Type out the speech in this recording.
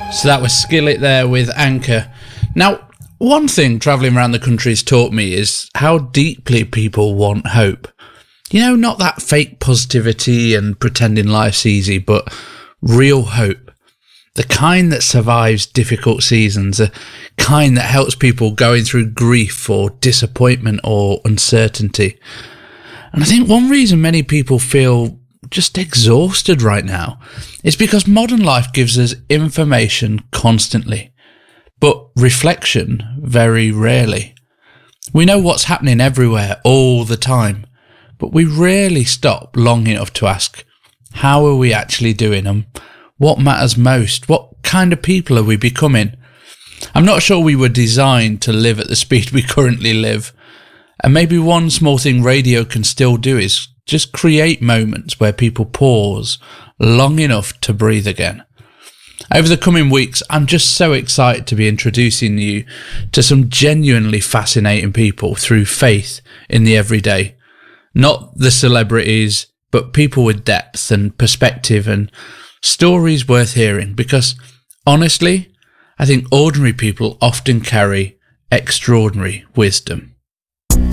So that was Skillet there with Anchor. Now, one thing travelling around the country has taught me is how deeply people want hope. You know, not that fake positivity and pretending life's easy, but real hope. The kind that survives difficult seasons, the kind that helps people going through grief or disappointment or uncertainty. And I think one reason many people feel just exhausted right now is because modern life gives us information constantly, but reflection very rarely. We know what's happening everywhere all the time, but we rarely stop long enough to ask, how are we actually doing and what matters most? What kind of people are we becoming? I'm not sure we were designed to live at the speed we currently live. And maybe one small thing radio can still do is just create moments where people pause long enough to breathe again. Over the coming weeks, I'm just so excited to be introducing you to some genuinely fascinating people through faith in the everyday. Not the celebrities, but people with depth and perspective and stories worth hearing, because honestly, I think ordinary people often carry extraordinary wisdom.